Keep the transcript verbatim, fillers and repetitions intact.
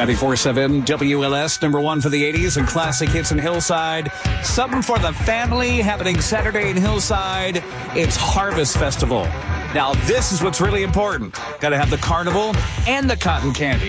ninety-four point seven W L S, number one for the eighties and classic hits in Hillside. Something for the family happening Saturday in Hillside. It's Harvest Festival. Now, this is what's really important. Got to have the carnival and the cotton candy.